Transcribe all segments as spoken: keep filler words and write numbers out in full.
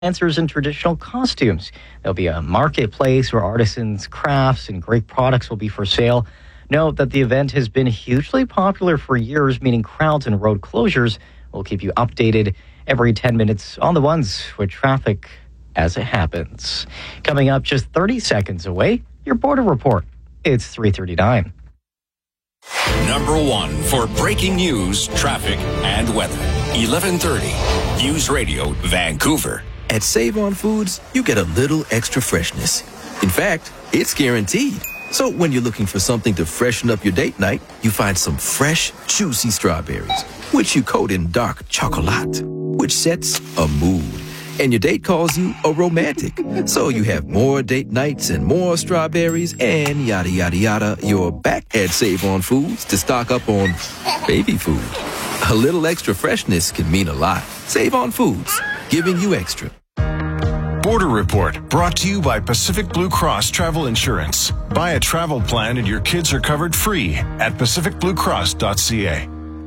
dancers in traditional costumes. There'll be a marketplace where artisans, crafts, and great products will be for sale. Note that the event has been hugely popular for years, meaning crowds and road closures. We'll keep you updated every ten minutes on the ones with traffic as it happens. Coming up just thirty seconds away, your border report. It's three thirty-nine. Number one for breaking news, traffic, and weather. eleven thirty. News Radio, Vancouver. At Save On Foods, you get a little extra freshness. In fact, it's guaranteed. So when you're looking for something to freshen up your date night, you find some fresh, juicy strawberries, which you coat in dark chocolate, which sets a mood. And your date calls you a romantic. So you have more date nights and more strawberries and yada, yada, yada. You're back at Save On Foods to stock up on baby food. A little extra freshness can mean a lot. Save On Foods, giving you extra. Border Report, brought to you by Pacific Blue Cross Travel Insurance. Buy a travel plan and your kids are covered free at pacific blue cross dot c a.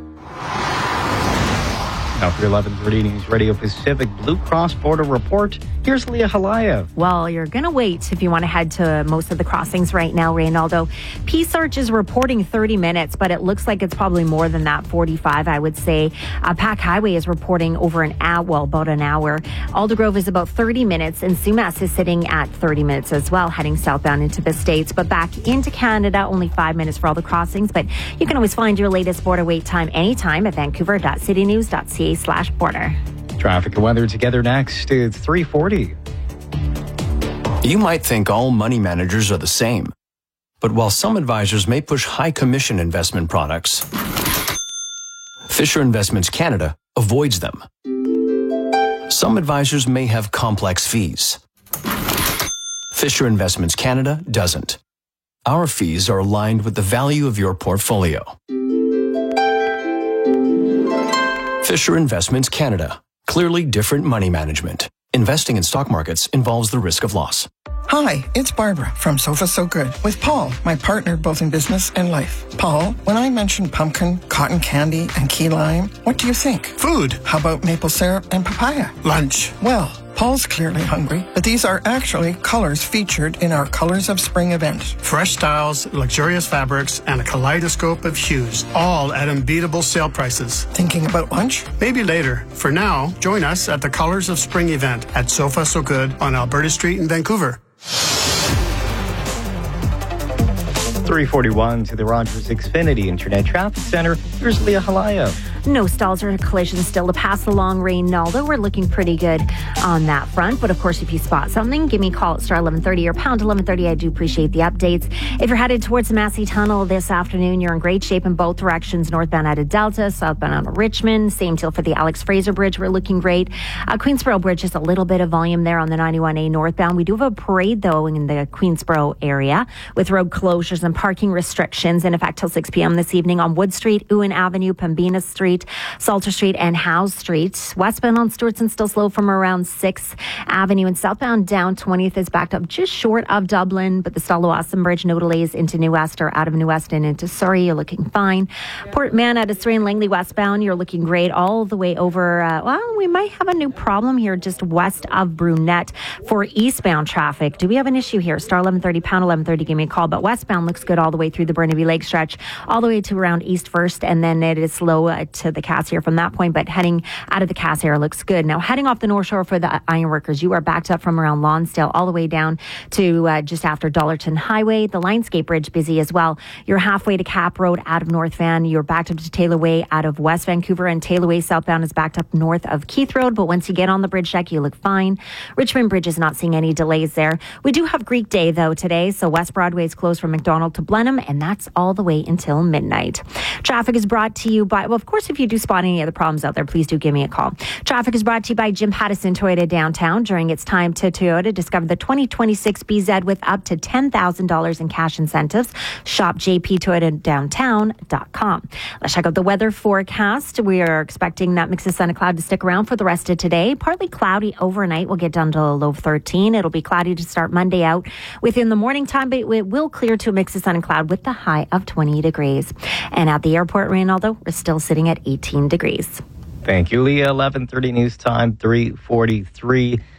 Now for eleven thirty News Radio Pacific Blue Cross Border Report, here's Leah Halaya. Well, you're going to wait if you want to head to most of the crossings right now, Reynaldo. P-Search is reporting thirty minutes, but it looks like it's probably more than that, forty-five, I would say. Uh, Pac Highway is reporting over an hour, well, about an hour. Aldergrove is about thirty minutes, and Sumas is sitting at thirty minutes as well, heading southbound into the States. But back into Canada, only five minutes for all the crossings. But you can always find your latest border wait time anytime at vancouver dot city news dot c a slash border. Traffic and weather together next. It's three forty. You might think all money managers are the same. But while some advisors may push high commission investment products, Fisher Investments Canada avoids them. Some advisors may have complex fees. Fisher Investments Canada doesn't. Our fees are aligned with the value of your portfolio. Fisher Investments Canada. Clearly different money management. Investing in stock markets involves the risk of loss. Hi, it's Barbara from Sofa So Good with Paul, my partner both in business and life. Paul, when I mention pumpkin, cotton candy, and key lime, what do you think? Food. How about maple syrup and papaya? Lunch. Well, Paul's clearly hungry, but these are actually colors featured in our Colors of Spring event. Fresh styles, luxurious fabrics, and a kaleidoscope of hues, all at unbeatable sale prices. Thinking about lunch? Maybe later. For now, join us at the Colors of Spring event at Sofa So Good on Alberta Street in Vancouver. three forty-one to the Rogers Xfinity Internet Traffic Center. Here's Leah Halaya. No stalls or collisions still to pass along Reynaldo. We're looking pretty good on that front. But of course, if you spot something, give me a call at star eleven thirty or pound eleven thirty. I do appreciate the updates. If you're headed towards the Massey Tunnel this afternoon, you're in great shape in both directions. Northbound out of Delta, southbound out of Richmond. Same deal for the Alex Fraser Bridge. We're looking great. Uh, Queensboro Bridge, just a little bit of volume there on the ninety-one A northbound. We do have a parade, though, in the Queensboro area with road closures and parking restrictions in effect till six p.m. this evening on Wood Street, Ewan Avenue, Pembina Street, Salter Street, and Howe Street. Westbound on Stewartson still slow from around sixth Avenue, and southbound down twentieth is backed up just short of Dublin, but the Stallowasson Bridge, no delays into New West or out of New West and into Surrey. You're looking fine. Port Mann out of Surrey and Langley westbound, you're looking great all the way over. Uh, well, we might have a new problem here just west of Brunette for eastbound traffic. Do we have an issue here? Star eleven thirty, pound eleven thirty, give me a call. But westbound looks good all the way through the Burnaby Lake stretch, all the way to around East First, and then it is slow uh, to the Cassiar from that point, but heading out of the Cassiar looks good. Now, heading off the North Shore for the ironworkers, you are backed up from around Lonsdale all the way down to uh, just after Dollarton Highway. The Lionsgate Bridge busy as well. You're halfway to Cap Road out of North Van. You're backed up to Taylor Way out of West Vancouver, and Taylor Way southbound is backed up north of Keith Road, but once you get on the bridge deck, you look fine. Richmond Bridge is not seeing any delays there. We do have Greek Day, though, today, so West Broadway is closed from McDonald to Blenheim, and that's all the way until midnight. Traffic is brought to you by, well, of course, if you do spot any other problems out there, please do give me a call. Traffic is brought to you by Jim Pattison Toyota downtown. During its time to Toyota, discover the twenty twenty-six B Z with up to ten thousand dollars in cash incentives. Shop j p toyota downtown dot com. Let's check out the weather forecast. We are expecting that mix of sun and cloud to stick around for the rest of today. Partly cloudy overnight. We'll get down to a low of thirteen. It'll be cloudy to start Monday out within the morning time, but it will clear to a mix of sun and cloud with the high of twenty degrees. And at the airport, Reynaldo, we're still sitting at eighteen degrees. Thank you, Leah. eleven thirty news time, three forty-three.